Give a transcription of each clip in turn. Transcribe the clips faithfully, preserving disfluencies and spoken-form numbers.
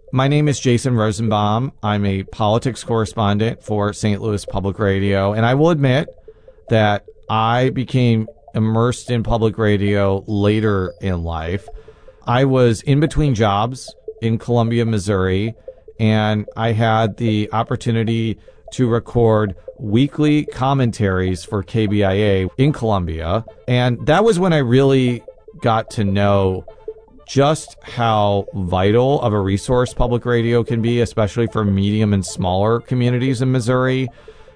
My name is Jason Rosenbaum. I'm a politics correspondent for Saint Louis Public Radio, and I will admit that I became immersed in public radio later in life. I was in between jobs in Columbia, Missouri, and I had the opportunity to record weekly commentaries for K B I A in Columbia. And that was when I really got to know just how vital of a resource public radio can be, especially for medium and smaller communities in Missouri.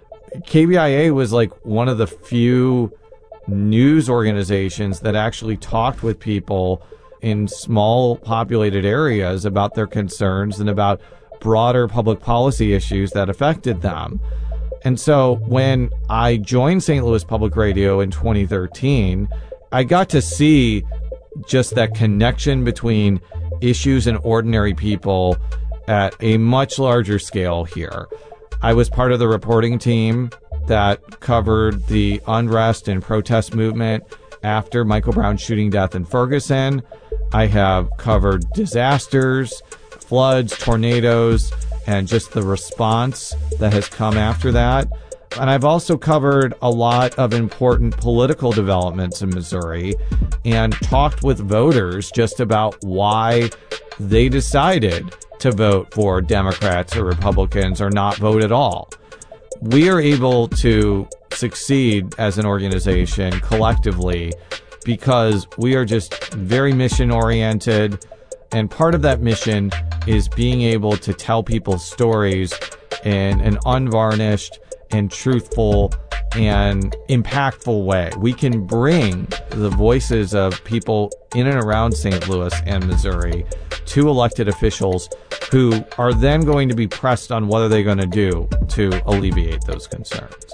K B I A was like one of the few news organizations that actually talked with people in small populated areas about their concerns and about broader public policy issues that affected them. And so when I joined Saint Louis Public Radio in twenty thirteen, I got to see just that connection between issues and ordinary people at a much larger scale here. I was part of the reporting team that covered the unrest and protest movement after Michael Brown's shooting death in Ferguson. I have covered disasters, floods, tornadoes, and just the response that has come after that. And I've also covered a lot of important political developments in Missouri and talked with voters just about why they decided to vote for Democrats or Republicans or not vote at all. We are able to succeed as an organization collectively because we are just very mission oriented. And part of that mission is being able to tell people's stories in an unvarnished and truthful and impactful way. We can bring the voices of people in and around Saint Louis and Missouri to elected officials who are then going to be pressed on what are they going to do to alleviate those concerns.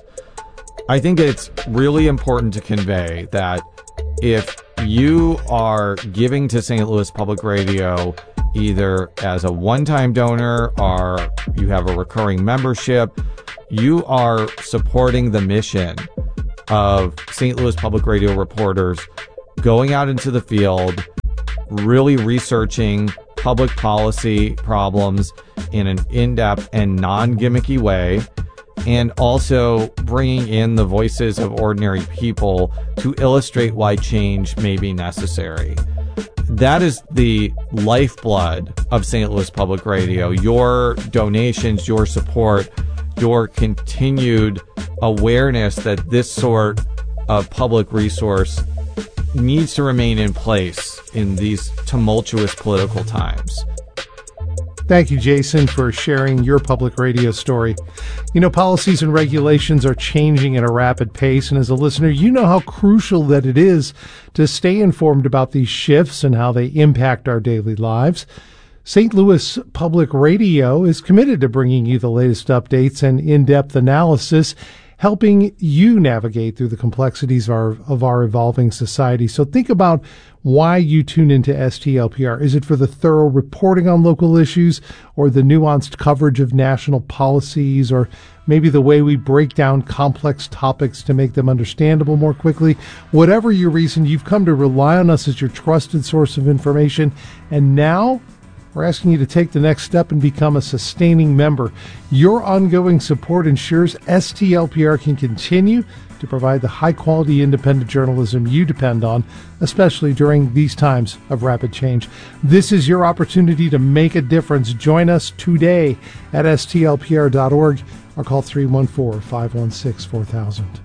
I think it's really important to convey that if you are giving to Saint Louis Public Radio either as a one-time donor or you have a recurring membership, you are supporting the mission of Saint Louis Public Radio reporters going out into the field, really researching public policy problems in an in-depth and non-gimmicky way, and also bringing in the voices of ordinary people to illustrate why change may be necessary. That is the lifeblood of Saint Louis Public Radio. Your donations, your support, your continued awareness that this sort of public resource needs to remain in place in these tumultuous political times. Thank you, Jason, for sharing your public radio story. You know, policies and regulations are changing at a rapid pace, and as a listener, you know how crucial that it is to stay informed about these shifts and how they impact our daily lives. Saint Louis Public Radio is committed to bringing you the latest updates and in-depth analysis, helping you navigate through the complexities of our, of our evolving society. So think about why you tune into S T L P R. Is it for the thorough reporting on local issues, or the nuanced coverage of national policies, or maybe the way we break down complex topics to make them understandable more quickly? Whatever your reason, you've come to rely on us as your trusted source of information. And now we're asking you to take the next step and become a sustaining member. Your ongoing support ensures S T L P R can continue to provide the high-quality independent journalism you depend on, especially during these times of rapid change. This is your opportunity to make a difference. Join us today at S T L P R dot org or call three one four, five one six, four thousand.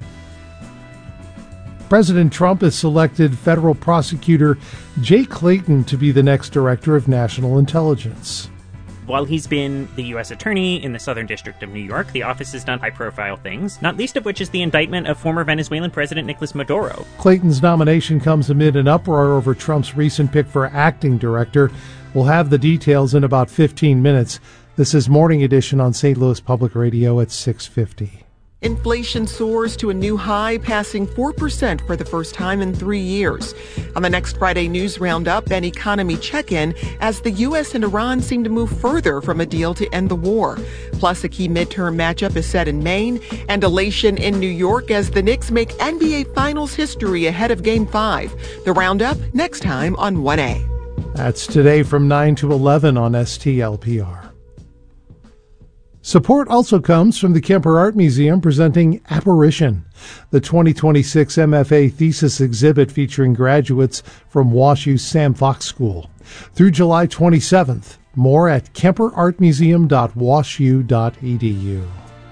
President Trump has selected federal prosecutor Jay Clayton to be the next director of national intelligence. While he's been the U S attorney in the Southern District of New York, the office has done high-profile things, not least of which is the indictment of former Venezuelan President Nicolas Maduro. Clayton's nomination comes amid an uproar over Trump's recent pick for acting director. We'll have the details in about fifteen minutes. This is Morning Edition on Saint Louis Public Radio at six fifty. Inflation soars to a new high, passing four percent for the first time in three years. On the next Friday News Roundup, an economy check-in as the U S and Iran seem to move further from a deal to end the war. Plus, a key midterm matchup is set in Maine, and elation in New York as the Knicks make N B A Finals history ahead of Game five. The Roundup next time on one A. That's today from nine to eleven on S T L P R. Support also comes from the Kemper Art Museum presenting Apparition, the twenty twenty-six M F A thesis exhibit featuring graduates from WashU's Sam Fox School. Through July twenty-seventh, more at kemper art museum dot wash u dot e d u.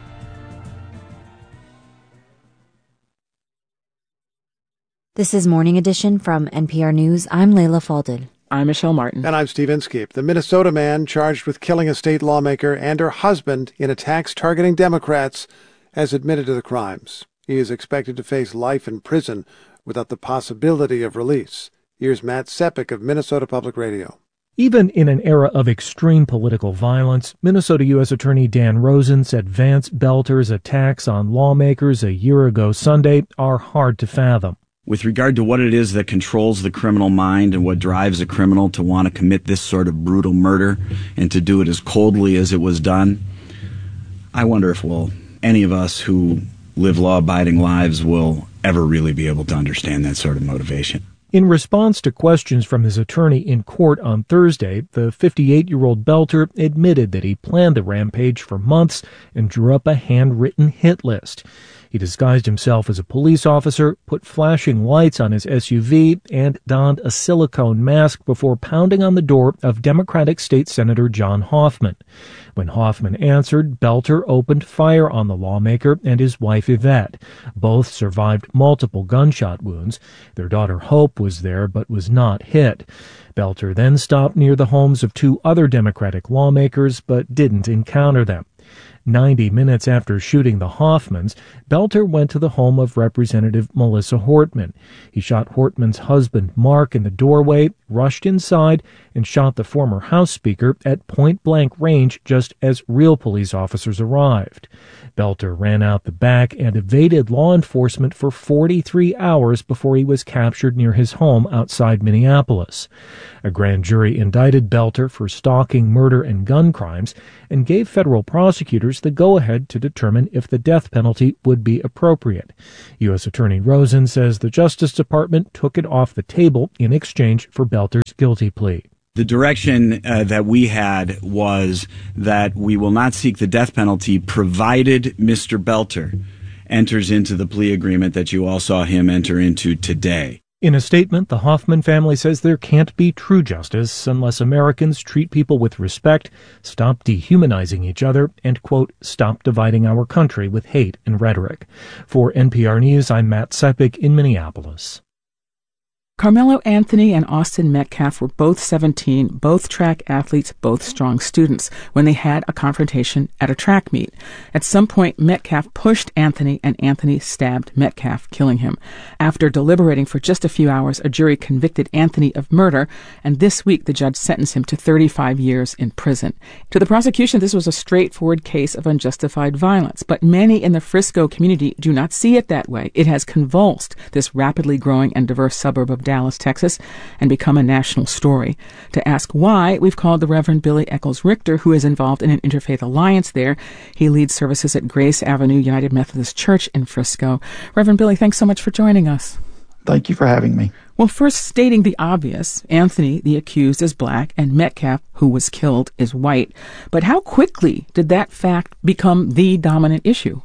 This is Morning Edition from N P R News. I'm Layla Falded. I'm Michelle Martin. And I'm Steve Inskeep. The Minnesota man charged with killing a state lawmaker and her husband in attacks targeting Democrats has admitted to the crimes. He is expected to face life in prison without the possibility of release. Here's Matt Sepik of Minnesota Public Radio. Even in an era of extreme political violence, Minnesota U S Attorney Dan Rosen said Vance Belter's attacks on lawmakers a year ago Sunday are hard to fathom. With regard to what it is that controls the criminal mind and what drives a criminal to want to commit this sort of brutal murder and to do it as coldly as it was done, I wonder if we'll, any of us who live law-abiding lives will ever really be able to understand that sort of motivation. In response to questions from his attorney in court on Thursday, the fifty-eight-year-old Belter admitted that he planned the rampage for months and drew up a handwritten hit list. He disguised himself as a police officer, put flashing lights on his S U V, and donned a silicone mask before pounding on the door of Democratic State Senator John Hoffman. When Hoffman answered, Belter opened fire on the lawmaker and his wife Yvette. Both survived multiple gunshot wounds. Their daughter Hope was there but was not hit. Belter then stopped near the homes of two other Democratic lawmakers but didn't encounter them. Ninety minutes after shooting the Hoffmans, Belter went to the home of Representative Melissa Hortman. He shot Hortman's husband, Mark, in the doorway, rushed inside, and shot the former House Speaker at point-blank range just as real police officers arrived. Belter ran out the back and evaded law enforcement for forty-three hours before he was captured near his home outside Minneapolis. A grand jury indicted Belter for stalking, murder, and gun crimes and gave federal prosecutors the go-ahead to determine if the death penalty would be appropriate. U S Attorney Rosen says the Justice Department took it off the table in exchange for Belter's guilty plea. The direction uh, that we had was that we will not seek the death penalty provided Mister Belter enters into the plea agreement that you all saw him enter into today. In a statement, the Hoffman family says there can't be true justice unless Americans treat people with respect, stop dehumanizing each other, and, quote, stop dividing our country with hate and rhetoric. For N P R News, I'm Matt Sepik in Minneapolis. Carmelo Anthony and Austin Metcalf were both seventeen, both track athletes, both strong students, when they had a confrontation at a track meet. At some point, Metcalf pushed Anthony, and Anthony stabbed Metcalf, killing him. After deliberating for just a few hours, a jury convicted Anthony of murder, and this week the judge sentenced him to thirty-five years in prison. To the prosecution, this was a straightforward case of unjustified violence, but many in the Frisco community do not see it that way. It has convulsed this rapidly growing and diverse suburb of Dallas, Texas, and become a national story. To ask why, we've called the Reverend Billy Eccles Richter, who is involved in an interfaith alliance there. He leads services at Grace Avenue United Methodist Church in Frisco. Reverend Billy, thanks so much for joining us. Thank you for having me. Well, first stating the obvious, Anthony, the accused, is black, and Metcalf, who was killed, is white. But how quickly did that fact become the dominant issue?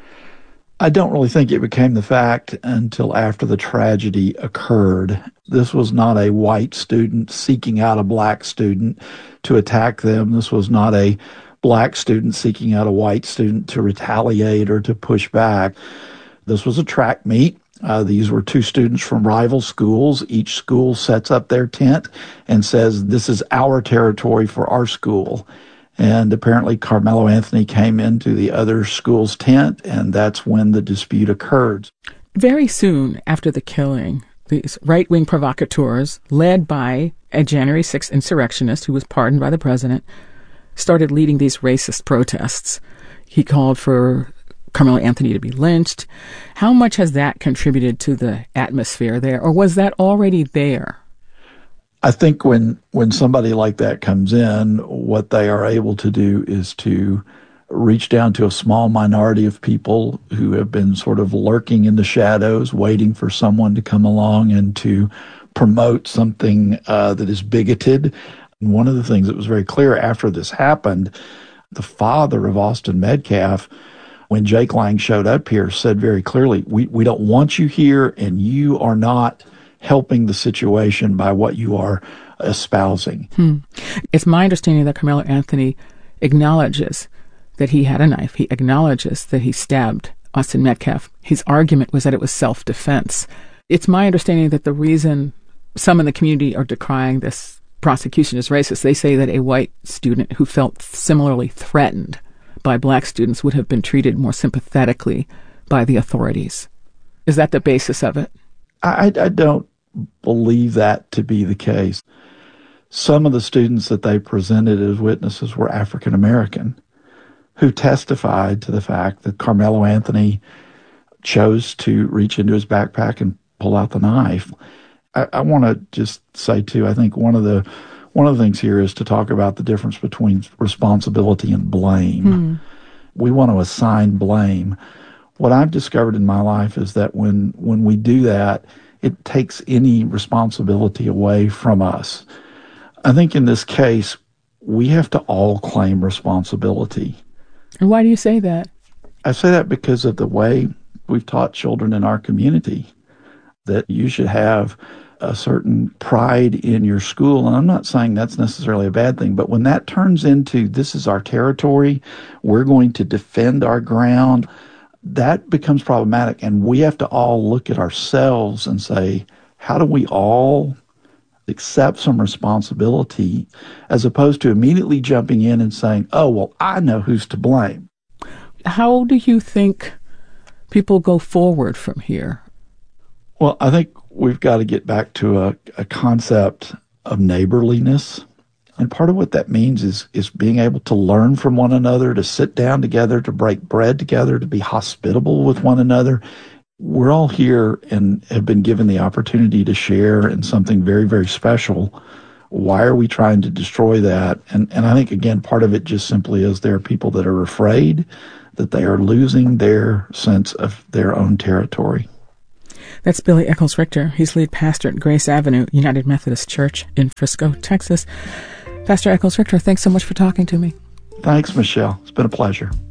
I don't really think it became the fact until after the tragedy occurred. This was not a white student seeking out a black student to attack them. This was not a black student seeking out a white student to retaliate or to push back. This was a track meet. Uh, these were two students from rival schools. Each school sets up their tent and says, this is our territory for our school. And apparently Carmelo Anthony came into the other school's tent, and that's when the dispute occurred. Very soon after the killing, these right-wing provocateurs, led by a January sixth insurrectionist who was pardoned by the president, started leading these racist protests. He called for Carmelo Anthony to be lynched. How much has that contributed to the atmosphere there, or was that already there? I think when, when somebody like that comes in, what they are able to do is to reach down to a small minority of people who have been sort of lurking in the shadows, waiting for someone to come along and to promote something uh, that is bigoted. And one of the things that was very clear after this happened, the father of Austin Metcalf, when Jake Lang showed up here, said very clearly, we, we don't want you here, and you are not helping the situation by what you are espousing. Hmm. It's my understanding that Carmelo Anthony acknowledges that he had a knife. He acknowledges that he stabbed Austin Metcalf. His argument was that it was self-defense. It's my understanding that the reason some in the community are decrying this prosecution as racist, they say that a white student who felt similarly threatened by black students would have been treated more sympathetically by the authorities. Is that the basis of it? I, I don't believe that to be the case. Some of the students that they presented as witnesses were African American, who testified to the fact that Carmelo Anthony chose to reach into his backpack and pull out the knife. I, I want to just say, too, I think one of the one of the things here is to talk about the difference between responsibility and blame. Hmm. We want to assign blame. What I've discovered in my life is that when, when we do that, it takes any responsibility away from us. I think in this case, we have to all claim responsibility. And why do you say that? I say that because of the way we've taught children in our community that you should have a certain pride in your school. And I'm not saying that's necessarily a bad thing, but when that turns into this is our territory, we're going to defend our ground, that becomes problematic. And we have to all look at ourselves and say, how do we all accept some responsibility, as opposed to immediately jumping in and saying, oh, well, I know who's to blame. How do you think people go forward from here? Well, I think we've got to get back to a, a concept of neighborliness. And part of what that means is, is being able to learn from one another, to sit down together, to break bread together, to be hospitable with one another. We're all here and have been given the opportunity to share in something very, very special. Why are we trying to destroy that? And and I think, again, part of it just simply is there are people that are afraid that they are losing their sense of their own territory. That's Billy Echols Richter. He's lead pastor at Grace Avenue United Methodist Church in Frisco, Texas. Pastor Echols Richter, thanks so much for talking to me. Thanks, Michelle. It's been a pleasure.